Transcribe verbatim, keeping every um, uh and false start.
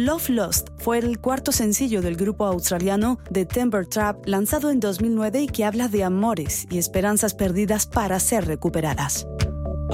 Love Lost fue el cuarto sencillo del grupo australiano The Timber Trap, lanzado en dos mil nueve y que habla de amores y esperanzas perdidas para ser recuperadas.